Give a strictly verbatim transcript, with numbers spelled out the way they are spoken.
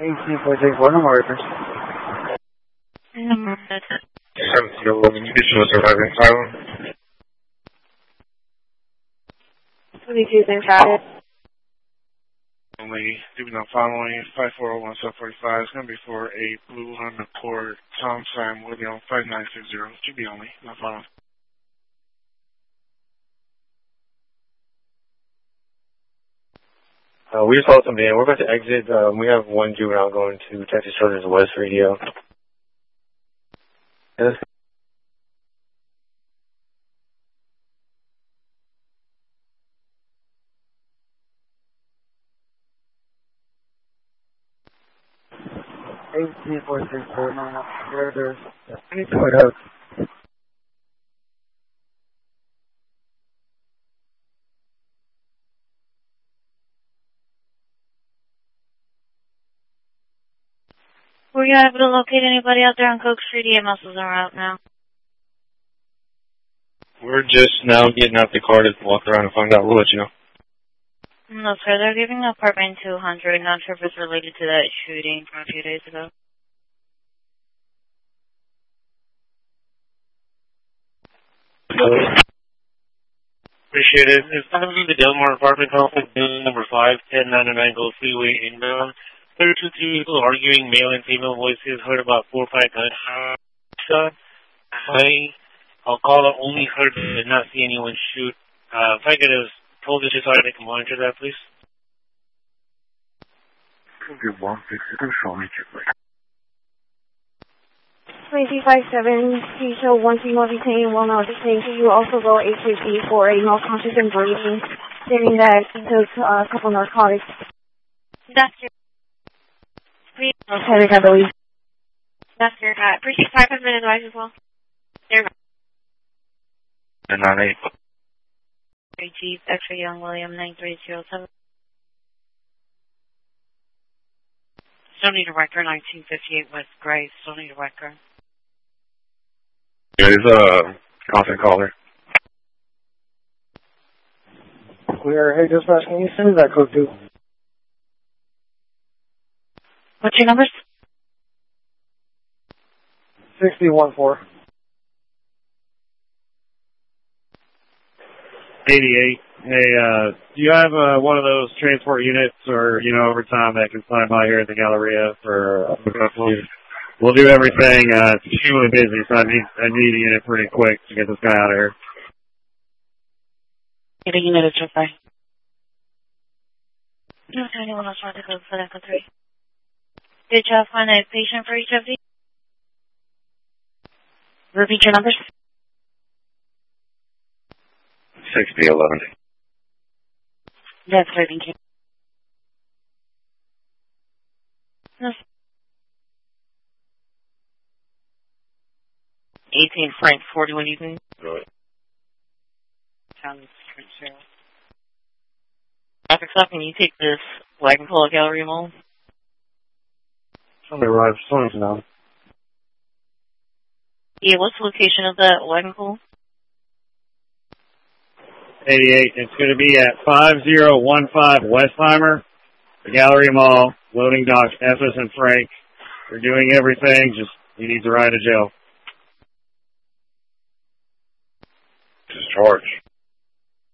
eighteen point six one, number records. Number seventeen eleven, you get your surviving asylum. twenty-two, same traffic. Only doing the following five four zero one seven four five. It's going to be for a blue Honda Accord Tom Sam William five nine six zero. Should be only, not following. Uh, we just saw somebody in. We're about to exit. Um, we have one juvenile going to Texas Children's West Radio. Yes. eighteen point six four, where there's any point out. Were you able to locate anybody out there on Coke Street? E M S are out now. We're just now getting out the car to walk around and find out. We'll let you know. No, sir. They're giving apartment two hundred. Not sure if it's related to that shooting from a few days ago. Appreciate it. It's time to be the Delmar apartment complex, building number five, ten ninety-nine Gold Freeway inbound. thirty-two people arguing, male and female voices, heard about four or five gunshots. I, I'll call it only heard, did not see anyone shoot. Uh, if I could have told you just so I can monitor that, please. twenty-two five seven, please show one female detained, one male detained. Can you also go H H D for a no conscious and breathing, stating that he took uh, a couple narcotics? Doctor. Okay, I believe. Doctor, uh, appreciate five has been advised as well. There. And nine eight. Chief, X-ray Young William nine three zero seven. Still need a record, nineteen fifty-eight West Gray. Still need a record. Yeah, he's a constant caller. Clear. Hey, dispatch, can you send me that code too? What's your numbers? sixty-one four. eighty-eight. Hey, uh, do you have uh, one of those transport units or, you know, overtime that can fly by here at the Galleria for uh, we'll do everything. Uh, it's extremely busy, so I need, I need a unit pretty quick to get this guy out of here. Get a unit at your side. No, anyone else want to go for that code three? Did you find a patient for each of these? Repeat your numbers. sixty eleven. That's right, thank you. No. eighteen Frank, forty-one Eaton. Go ahead. Sounds true. Traffic stop, can you take this wagon pull at Galleria Mall? Somebody arrived, someone's now. Yeah, what's the location of that wagon pull? eighty-eight. It's going to be at five zero one five Westheimer, the Galleria Mall, loading dock, F S and Frank. They're doing everything, just he needs a ride to jail. Discharge.